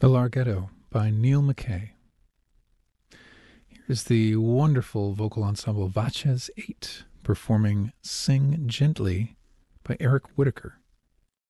The Larghetto by Neil McKay. Here's the wonderful vocal ensemble Vaches 8 performing Sing Gently by Eric Whitaker.